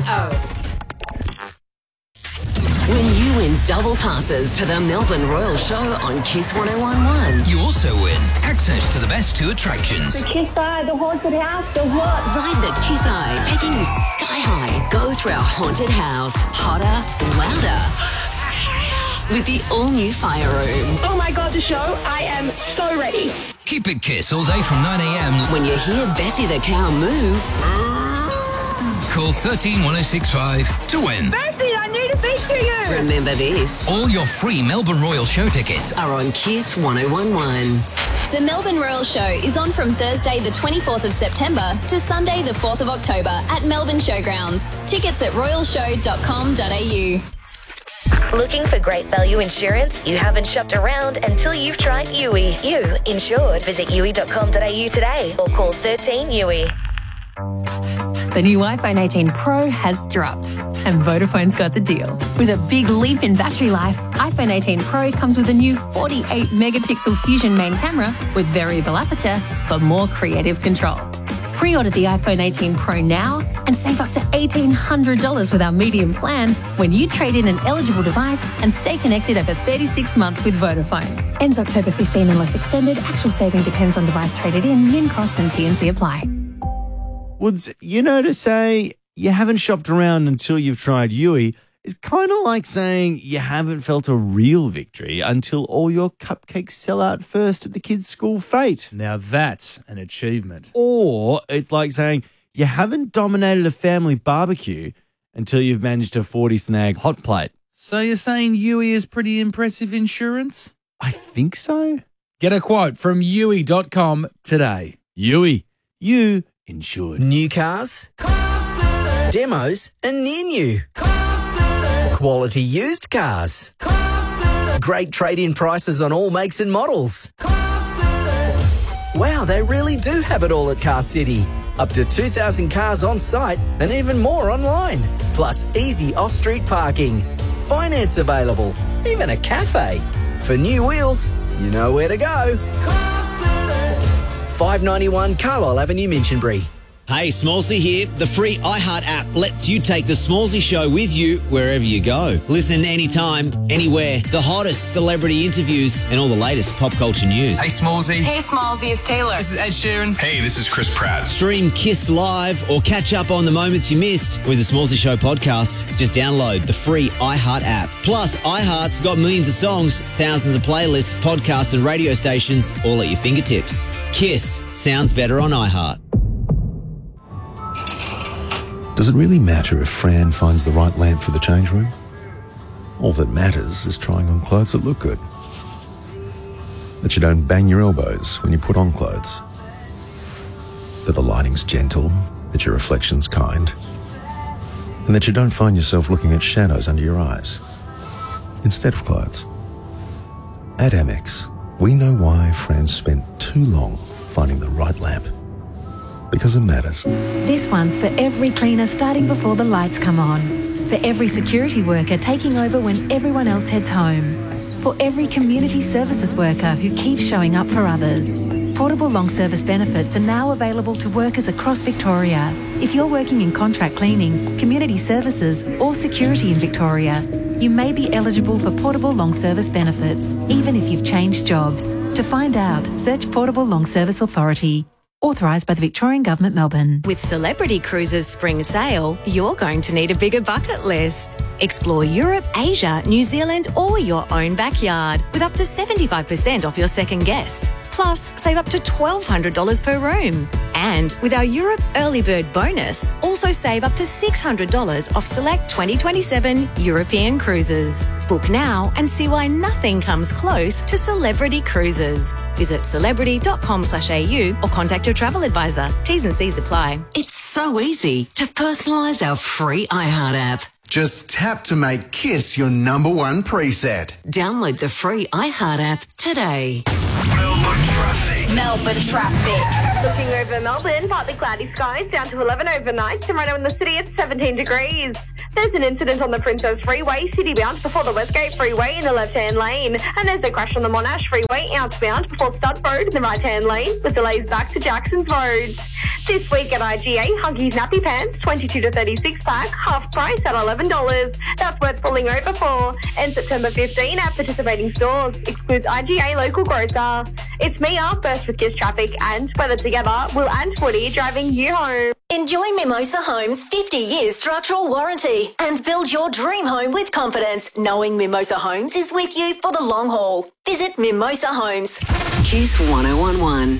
When you win double passes to the Melbourne Royal Show on Kiss 101.1. You also win access to the best two attractions. The Kiss Eye, the haunted house, the what? Ride the Kiss Eye, taking you sky high. Go through our haunted house. Hotter, louder, scarier. With the all-new fire room. Oh my God, the show. I am so ready. Keep it Kiss all day from 9 a.m. When you hear Bessie the cow moo, Call 13 1065 to win. Bessie, I need to speak to you. remember this. All your free Melbourne Royal Show tickets Are on Kiss 101.1. The Melbourne Royal Show is on from Thursday the 24th of September to Sunday the 4th of October at Melbourne Showgrounds. Tickets at royalshow.com.au. Looking for great value insurance? You haven't shopped around until you've tried Yui. You insured. Visit yui.com.au today or call 13 Yui. The new iPhone 18 Pro has dropped, and Vodafone's got the deal. With a big leap in battery life, iPhone 18 Pro comes with a new 48-megapixel Fusion main camera with variable aperture for more creative control. Pre-order the iPhone 18 Pro now and save up to $1,800 with our medium plan when you trade in an eligible device and stay connected over 36 months with Vodafone. Ends October 15 unless extended. Actual saving depends on device traded in, min cost and T&C apply. Woods, to say you haven't shopped around until you've tried Yui is kind of like saying you haven't felt a real victory until all your cupcakes sell out first at the kids' school fete. Now that's an achievement. Or it's like saying you haven't dominated a family barbecue until you've managed a 40 snag hot plate. So you're saying Yui is pretty impressive insurance? I think so. Get a quote from Yui.com today. Yui, you insured. New cars, demos and near new, quality used cars, great trade-in prices on all makes and models. Wow, they really do have it all at Car City. Up to 2,000 cars on site and even more online. Plus easy off-street parking, finance available, even a cafe. For new wheels, you know where to go. 591 Carlisle Avenue, Minchinbury. Hey, Smallsy here. The free iHeart app lets you take the Smallsy show with you wherever you go. Listen anytime, anywhere. The hottest celebrity interviews and all the latest pop culture news. Hey, Smallsy. Hey, Smallsy, it's Taylor. This is Ed Sheeran. Hey, this is Chris Pratt. Stream Kiss Live or catch up on the moments you missed with the Smallsy Show podcast. Just download the free iHeart app. Plus, iHeart's got millions of songs, thousands of playlists, podcasts and radio stations all at your fingertips. Kiss sounds better on iHeart. Does it really matter if Fran finds the right lamp for the change room? All that matters is trying on clothes that look good. That you don't bang your elbows when you put on clothes. That the lighting's gentle, that your reflection's kind, and that you don't find yourself looking at shadows under your eyes instead of clothes. At Amex, we know why Fran spent too long finding the right lamp. Because it matters. This one's for every cleaner starting before the lights come on. For every security worker taking over when everyone else heads home. For every community services worker who keeps showing up for others. Portable long service benefits are now available to workers across Victoria. If you're working in contract cleaning, community services or security in Victoria, you may be eligible for portable long service benefits, even if you've changed jobs. To find out, search Portable Long Service Authority. Authorised by the Victorian Government, Melbourne. With Celebrity Cruises Spring Sale, you're going to need a bigger bucket list. Explore Europe, Asia, New Zealand or your own backyard with up to 75% off your second guest. Plus, save up to $1,200 per room. And with our Europe Early Bird bonus, also save up to $600 off select 2027 European cruises. Book now and see why nothing comes close to Celebrity Cruises. Visit celebrity.com/au or contact your travel advisor. T's and C's apply. It's so easy to personalise our free iHeart app. Just tap to make Kiss your number one preset. Download the free iHeart app today. Melbourne traffic. Looking over Melbourne, partly cloudy skies, down to 11 overnight. And right now in the city, it's 17 degrees. There's an incident on the Princess Freeway, city-bound before the Westgate Freeway in the left-hand lane. And there's a crash on the Monash Freeway, outbound before Stud Road in the right-hand lane, with delays back to Jackson's Road. This week at IGA, Huggies Nappy Pants, 22 to 36 pack, half price at $11. That's worth pulling over for. And September 15 at participating stores. Excludes IGA local grocer. It's Mia, first with Kiss Traffic, and weather together, Will and Footy driving you home. Enjoy Mimosa Homes' 50-year structural warranty and build your dream home with confidence, knowing Mimosa Homes is with you for the long haul. Visit Mimosa Homes. Kiss 1011.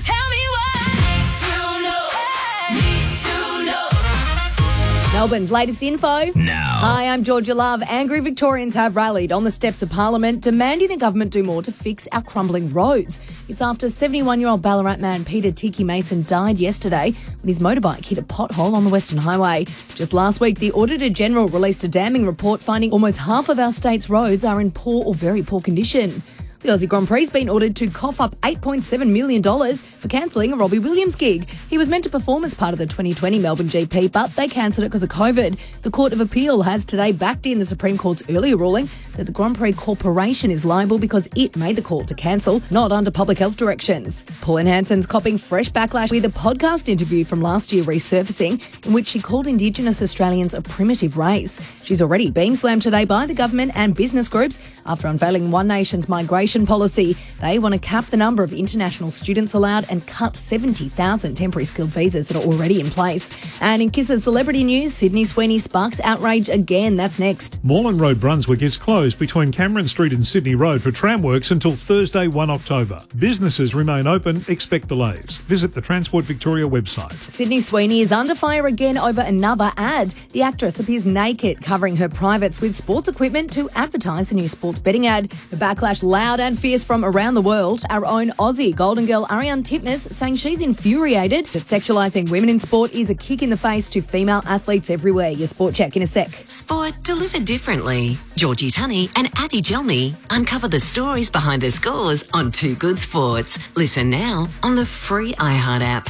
Melbourne's latest info. Now. Hi, I'm Georgia Love. Angry Victorians have rallied on the steps of Parliament demanding the government do more to fix our crumbling roads. It's after 71-year-old Ballarat man Peter Tiki Mason died yesterday when his motorbike hit a pothole on the Western Highway. Just last week, the Auditor-General released a damning report finding almost half of our state's roads are in poor or very poor condition. The Aussie Grand Prix has been ordered to cough up $8.7 million for cancelling a Robbie Williams gig. He was meant to perform as part of the 2020 Melbourne GP, but they cancelled it because of COVID. The Court of Appeal has today backed in the Supreme Court's earlier ruling that the Grand Prix Corporation is liable because it made the call to cancel, not under public health directions. Pauline Hanson's copping fresh backlash with a podcast interview from last year resurfacing in which she called Indigenous Australians a primitive race. She's already being slammed today by the government and business groups after unveiling One Nation's migration policy. They want to cap the number of international students allowed and cut 70,000 temporary skilled visas that are already in place. And in Kiss's celebrity news, Sydney Sweeney sparks outrage again. That's next. Moreland Road, Brunswick is closed between Cameron Street and Sydney Road for tram works until Thursday, 1 October. Businesses remain open, expect delays. Visit the Transport Victoria website. Sydney Sweeney is under fire again over another ad. The actress appears naked, covering her privates with sports equipment to advertise a new sports betting ad. The backlash loud and fierce from around the world. Our own Aussie Golden Girl Ariane Titmus saying she's infuriated that sexualising women in sport is a kick in the face to female athletes everywhere. Your sport check in a sec. Sport delivered differently. Georgie Tunney and Abby Gelmy uncover the stories behind the scores on Too Good Sports. Listen now on the free iHeart app.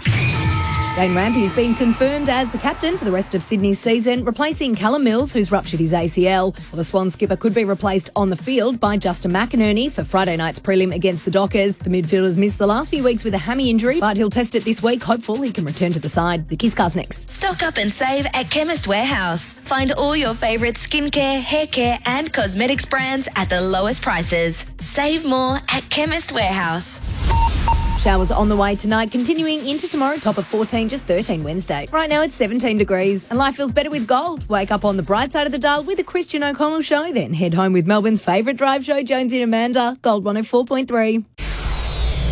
Dane Rampy has been confirmed as the captain for the rest of Sydney's season, replacing Callum Mills, who's ruptured his ACL. Well, the Swan skipper could be replaced on the field by Justin McInerney for Friday night's prelim against the Dockers. The midfielder's missed the last few weeks with a hammy injury, but he'll test it this week, hopeful he can return to the side. The Kiss Car's next. Stock up and save at Chemist Warehouse. Find all your favourite skincare, hair care and cosmetics brands at the lowest prices. Save more at Chemist Warehouse. Showers on the way tonight, continuing into tomorrow, top of 14, just 13 Wednesday. Right now it's 17 degrees and life feels better with gold. Wake up on the bright side of the dial with the Christian O'Connell Show, then head home with Melbourne's favourite drive show, Jonesy and Amanda, Gold 104.3.